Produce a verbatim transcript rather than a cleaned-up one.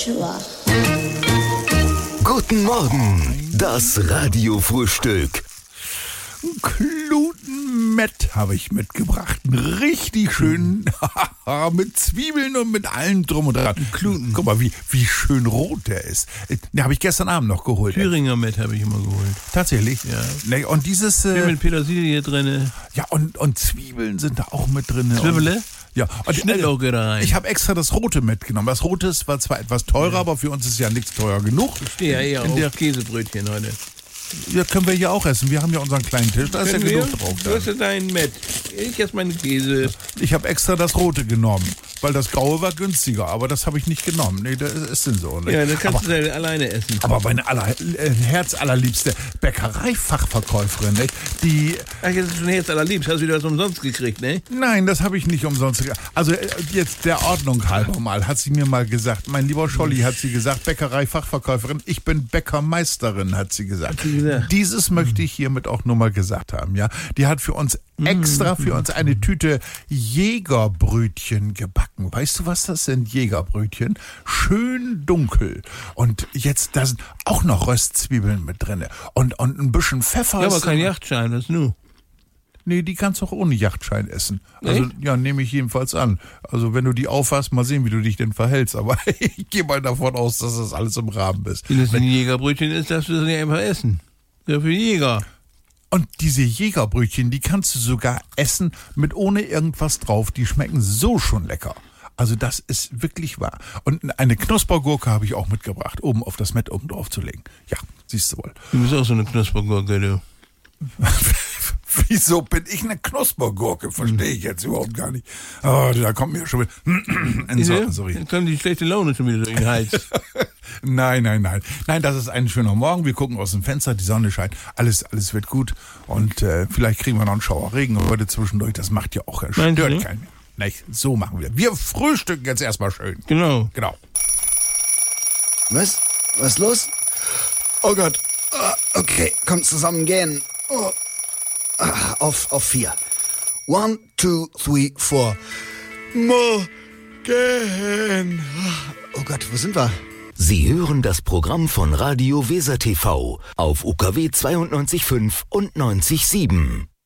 Joshua. Guten Morgen, das Radiofrühstück. Klutenmett habe ich mitgebracht. Richtig schön mit Zwiebeln und mit allem drum und dran. Kluten. Guck mal, wie, wie schön rot der ist. Den habe ich gestern Abend noch geholt. Thüringer Mett habe ich immer geholt. Tatsächlich? Ja. Nee, und dieses... Schön Äh, mit Petersilie drin. ja, und, und Zwiebeln sind da auch mit drin. Zwiebeln? Ja, und Schnittlauge da rein. ich habe extra das Rote mitgenommen. Das Rote ist zwar zwar etwas teurer, ja. aber für uns ist ja nichts teuer genug. Ich stehe ja eher In auf der- Käsebrötchen heute. Ja, können wir hier auch essen. Wir haben ja unseren kleinen Tisch, da ist ja Können wir? genug drauf. Du hast ja deinen Mett. Ich esse meine Käse. Ich habe extra das Rote genommen, weil das Graue war günstiger, aber das habe ich nicht genommen. Nee, das ist denn so. Ne? Ja, dann kannst aber, du dann alleine essen. aber meine aller, äh, herzallerliebste Bäckereifachverkäuferin, ne? die... Ach, jetzt ist schon Herz allerliebst. Hast du das umsonst gekriegt, ne? Nein, das habe ich nicht umsonst gekriegt. Also äh, jetzt der Ordnung halber mal, hat sie mir mal gesagt, mein lieber Scholli hat sie gesagt, Bäckereifachverkäuferin, ich bin Bäckermeisterin, hat sie gesagt. Hat sie gesagt. Dieses möchte ich hiermit auch nur mal gesagt haben, ja. Die hat für uns extra für uns eine Tüte Jägerbrötchen gebacken. Weißt du, was das sind? Jägerbrötchen. Schön dunkel. Und jetzt, da sind auch noch Röstzwiebeln mit drin. Und, und ein bisschen Pfeffer. Ja, aber kein Yachtschein, was nu? Nee, die kannst du auch ohne Yachtschein essen. Also, Echt? ja, nehme ich jedenfalls an. Also, wenn du die aufhast, mal sehen, wie du dich denn verhältst. Aber ich gehe mal davon aus, dass das alles im Rahmen ist. Wenn es ein Jägerbrötchen ist, darfst du das nicht einfach essen. Ja, für Jäger. Und diese Jägerbrötchen, die kannst du sogar essen mit ohne irgendwas drauf. Die schmecken so schon lecker. Also das ist wirklich wahr. Und eine Knuspergurke habe ich auch mitgebracht, oben auf das Mett oben drauf zu legen. Ja, siehst du wohl. Du bist auch so eine Knuspergurke, du. Wieso bin ich eine Knuspergurke? Verstehe ich jetzt überhaupt gar nicht. Oh, da kommt mir schon wieder... So, Sorry. Dann kommt die schlechte Laune schon wieder durch den Hals. Nein, nein, nein. Nein, das ist ein schöner Morgen. Wir gucken aus dem Fenster, die Sonne scheint. Alles, alles wird gut. Und äh, vielleicht kriegen wir noch einen Schauer Regen heute zwischendurch. Das macht ja auch, stört Meinst du? keinen mehr. Nicht, so machen wir. Wir frühstücken jetzt erstmal schön. Genau. Genau. Was? Was los? Oh Gott. Ah, okay, komm zusammen gehen. Oh. Ah, auf, auf vier. One, two, three, four. Morgen. Oh Gott, wo sind wir? Sie hören das Programm von Radio Weser T V auf U K W zweiundneunzig Komma fünf und neunzig Komma sieben.